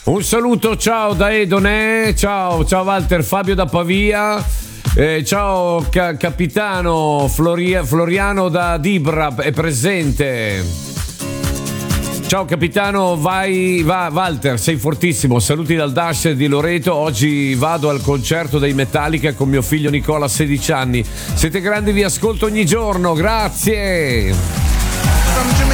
Un saluto, ciao da Edone, ciao Walter, Fabio da Pavia, ciao capitano Floriano da Dibra è presente. Ciao capitano, Walter, sei fortissimo, saluti dal Dash di Loreto, oggi vado al concerto dei Metallica con mio figlio Nicola, 16 anni, siete grandi, vi ascolto ogni giorno, grazie.